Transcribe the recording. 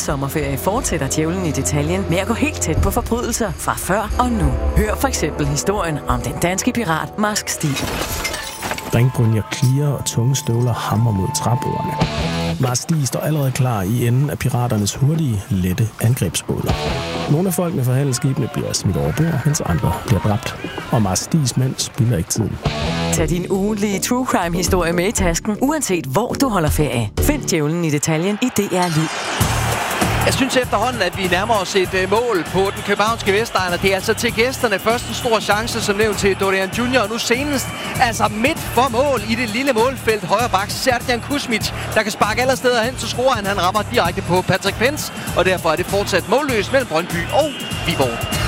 sommerferie fortsætter Djævlen i detaljen med at gå helt tæt på forbrydelser fra før og nu. Hør for eksempel historien om den danske pirat Marsk Stig. Ringbrynjer klirer og tunge støvler hamrer mod træbordene. Marsk Stig står allerede klar i enden af piraternes hurtige, lette angrebsbåder. Nogle af folkene fra handelsskibene bliver smidt over bord, mens andre bliver dræbt. Og Marsk Stigs mænd spilder ikke tiden. Tag din ugentlige True Crime-historie med i tasken, uanset hvor du holder ferie. Find Djævlen i detaljen i DR Lyd. Jeg synes efterhånden, at vi nærmer os et mål på den københavnske Vestegn, og det er altså til gæsterne først en stor chance, som nævnt til Dorian Junior, og nu senest, altså midt for mål i det lille målfelt, højre bak, Serdjan Kuzmic, der kan sparke alle steder hen, så scorer han rammer direkte på Patrick Pence, og derfor er det fortsat målløst mellem Brøndby og Viborg.